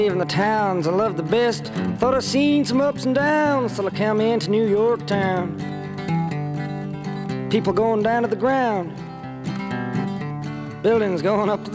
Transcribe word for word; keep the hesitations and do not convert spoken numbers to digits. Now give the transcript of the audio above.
In the towns I love the best. Thought I seen some ups and downs till I come into New York town. People going down to the ground, buildings going up to the